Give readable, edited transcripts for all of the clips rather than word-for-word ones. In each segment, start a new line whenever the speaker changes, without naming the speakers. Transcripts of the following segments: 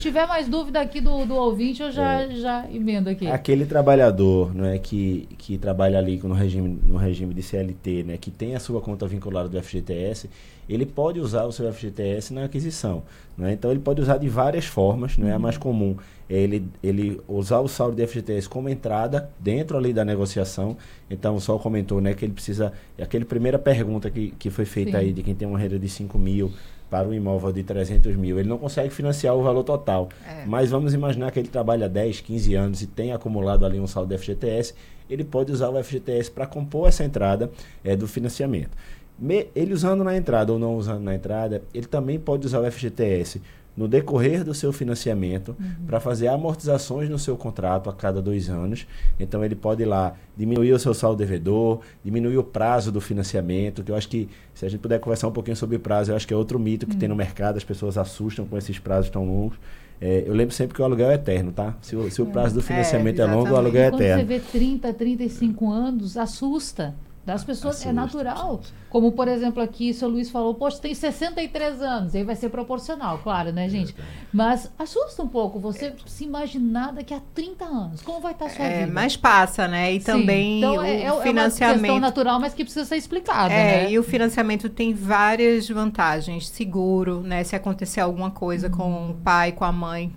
tiver mais dúvida aqui do ouvinte, eu já emendo aqui.
Aquele trabalhador, não é, que trabalha ali no regime de CLT, né, que tem a sua conta vinculada do FGTS, ele pode usar o seu FGTS na aquisição. Né? Então, ele pode usar de várias formas. Né? A mais comum é ele usar o saldo de FGTS como entrada dentro ali da negociação. Então, o Sol comentou, né, que ele precisa... Aquela primeira pergunta que foi feita aí de quem tem uma renda de 5 mil para um imóvel de 300 mil, ele não consegue financiar o valor total. Mas vamos imaginar que ele trabalha 10, 15 anos e tem acumulado ali um saldo de FGTS, ele pode usar o FGTS para compor essa entrada do financiamento. Ele usando na entrada ou não usando na entrada, ele também pode usar o FGTS no decorrer do seu financiamento para fazer amortizações no seu contrato a cada 2 anos. Então, ele pode ir lá diminuir o seu saldo devedor, diminuir o prazo do financiamento, que eu acho que, se a gente puder conversar um pouquinho sobre prazo, eu acho que é outro mito que tem no mercado, as pessoas assustam com esses prazos tão longos. Eu lembro sempre que o aluguel é eterno, tá? Se o prazo do financiamento é longo, o aluguel é eterno.
Quando você vê 30, 35 anos, assusta. Das pessoas é natural. Como, por exemplo, aqui o seu Luiz falou, poxa, tem 63 anos, aí vai ser proporcional, claro, né, gente? Mas assusta um pouco você se imaginar daqui a 30 anos, como vai estar a sua vida.
Mas passa, né? E também
então,
o financiamento...
É uma questão natural, mas que precisa ser explicada, né?
E o financiamento tem várias vantagens. Seguro, né? Se acontecer alguma coisa com o pai, com a mãe,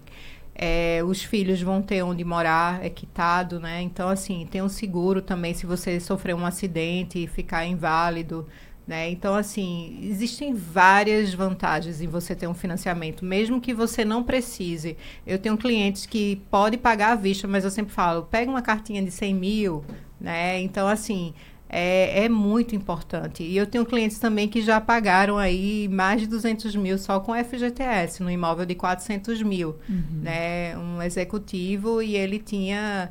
os filhos vão ter onde morar, quitado, né? Então, assim, tem um seguro também se você sofrer um acidente e ficar inválido, né? Então, assim, existem várias vantagens em você ter um financiamento, mesmo que você não precise. Eu tenho clientes que podem pagar à vista, mas eu sempre falo, pega uma cartinha de 100 mil, né? Então, assim... É muito importante. E eu tenho clientes também que já pagaram aí mais de 200 mil só com FGTS, no imóvel de 400 mil. Né? Um executivo e ele tinha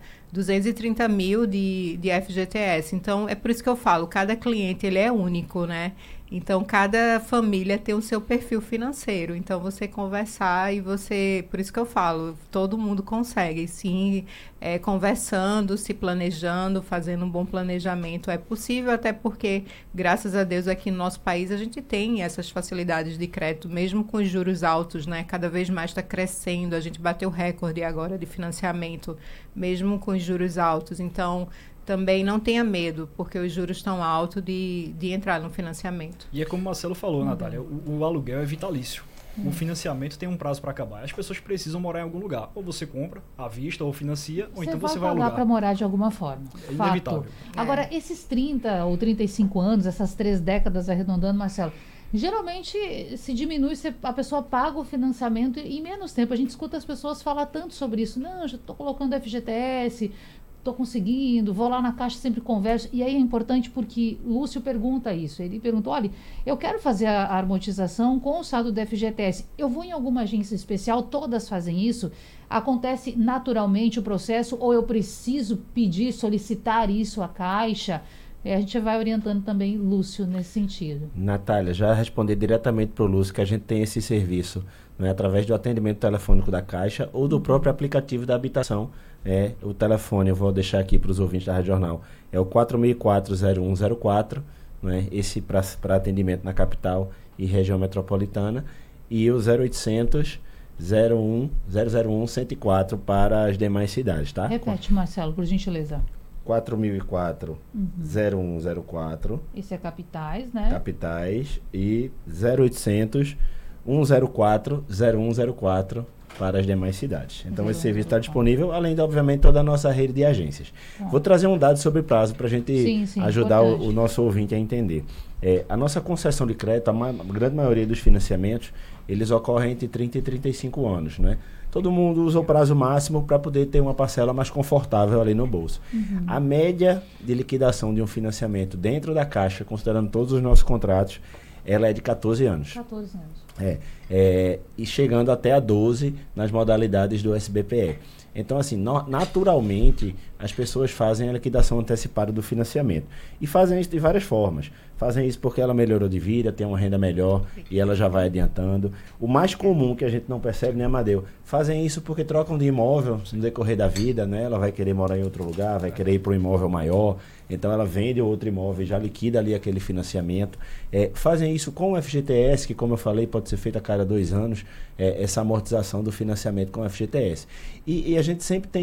230 mil de FGTS. Então, é por isso que eu falo, cada cliente ele é único, né? Então, cada família tem o seu perfil financeiro. Então, você conversar por isso que eu falo, todo mundo consegue, sim, conversando, se planejando, fazendo um bom planejamento. É possível, até porque, graças a Deus, aqui no nosso país, a gente tem essas facilidades de crédito, mesmo com os juros altos, né? Cada vez mais está crescendo, a gente bateu recorde agora de financiamento, mesmo com os juros altos. Então, também não tenha medo, porque os juros estão altos de entrar no financiamento.
E é como o Marcelo falou, Natália, o aluguel é vitalício. O financiamento tem um prazo para acabar. As pessoas precisam morar em algum lugar. Ou você compra à vista, ou financia, ou então você vai alugar.
Para morar de alguma forma.
É inevitável.
Agora, esses 30 ou 35 anos, essas 3 décadas arredondando, Marcelo, geralmente se diminui, a pessoa paga o financiamento em menos tempo. A gente escuta as pessoas falar tanto sobre isso. Não, já estou colocando FGTS, estou conseguindo, vou lá na Caixa, sempre converso. E aí é importante porque Lúcio pergunta isso. Ele perguntou, olha, eu quero fazer a amortização com o saldo do FGTS. Eu vou em alguma agência especial, todas fazem isso? Acontece naturalmente o processo ou eu preciso pedir, solicitar isso à Caixa? A gente vai orientando também Lúcio nesse sentido.
Natália, já responder diretamente para o Lúcio que a gente tem esse serviço, né, através do atendimento telefônico da Caixa ou do próprio aplicativo da habitação. O telefone, eu vou deixar aqui para os ouvintes da Rádio Jornal, é o 4004-0104, né, esse para atendimento na capital e região metropolitana, e o 0800 001 104 para as demais cidades, tá?
Repete, Marcelo, por gentileza.
4004 0104.
Esse é capitais, né?
Capitais. E 0800 104 0104 para as demais cidades. Então, esse serviço está disponível, além de, obviamente, toda a nossa rede de agências. Vou trazer um dado sobre prazo para a gente ajudar o nosso ouvinte a entender. A nossa concessão de crédito, a grande maioria dos financiamentos, eles ocorrem entre 30 e 35 anos, né? Todo mundo usa o prazo máximo para poder ter uma parcela mais confortável ali no bolso. A média de liquidação de um financiamento dentro da Caixa, considerando todos os nossos contratos, ela é de 14 anos.
14 anos.
E chegando até a 12 nas modalidades do SBPE. Então, assim, naturalmente, as pessoas fazem a liquidação antecipada do financiamento. E fazem isso de várias formas. Fazem isso porque ela melhorou de vida, tem uma renda melhor e ela já vai adiantando. O mais comum que a gente não percebe, né, Amadeu? Fazem isso porque trocam de imóvel no decorrer da vida, né? Ela vai querer morar em outro lugar, vai querer ir para um imóvel maior, então ela vende outro imóvel e já liquida ali aquele financiamento. Fazem isso com o FGTS, que como eu falei, pode ser feito a cada 2 anos, essa amortização do financiamento com o FGTS. E a gente sempre tem